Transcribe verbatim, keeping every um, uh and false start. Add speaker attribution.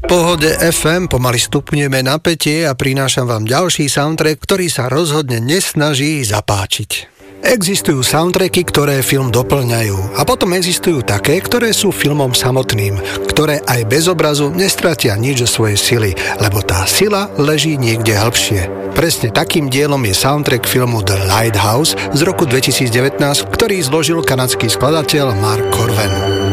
Speaker 1: Pohode ef em pomaly stupňujeme napätie a prinášam vám ďalší soundtrack, ktorý sa rozhodne nesnaží zapáčiť. Existujú soundtracky, ktoré film doplňajú, a potom existujú také, ktoré sú filmom samotným, ktoré aj bez obrazu nestratia nič zo svojej sily, lebo tá sila leží niekde hĺbšie. Presne takým dielom je soundtrack filmu The Lighthouse z roku dvetisícdevätnásť, ktorý zložil kanadský skladateľ Mark Corven.